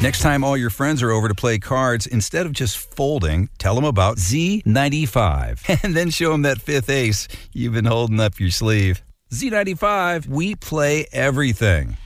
Next time all your friends are over to play cards, instead of just folding, tell them about Z95. And then show them that fifth ace you've been holding up your sleeve. Z95, we play everything.